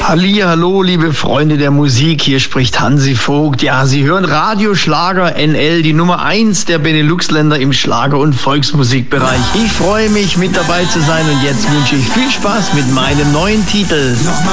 Hallihallo, liebe Freunde der Musik, hier spricht Hansi Vogt. Ja, Sie hören Radioschlager NL, die Nummer 1 der Benelux-Länder im Schlager- und Volksmusikbereich. Ich freue mich, mit dabei zu sein und jetzt wünsche ich viel Spaß mit meinem neuen Titel.